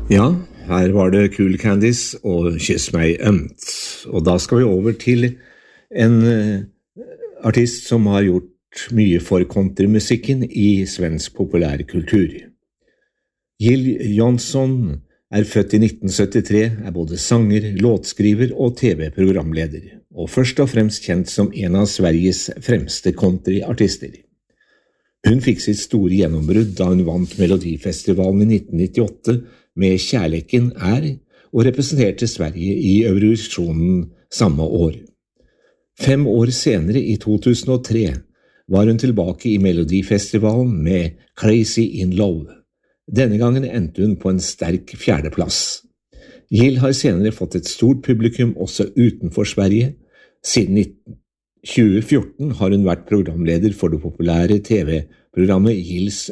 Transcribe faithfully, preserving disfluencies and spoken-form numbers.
Ja, her var det Cool Candice og Kyss meg ømt. Og da skal vi over til en artist som har gjort mye for countrymusikken i svensk populærkultur. Jill Johnson er født i nitten syttitre, er både sanger, låtskriver og T V-programleder, og først og fremst kjent som en av Sveriges fremste countryartister. Hun fikk sitt store gjennombrudd da hun vant Melodifestivalen i nitten nittiåtte med Kjærleken er, og representerte Sverige i Eurovisionen samme år. Fem år senere, i to tusen og tre, var hun tilbake i Melodifestivalen med Crazy in Love. Denne gangen endte hun på en sterk fjerdeplass. Jill har senere fått et stort publikum også utenfor Sverige. Siden tjue fjorten har hun vært programleder for det populære T V-programmet Jills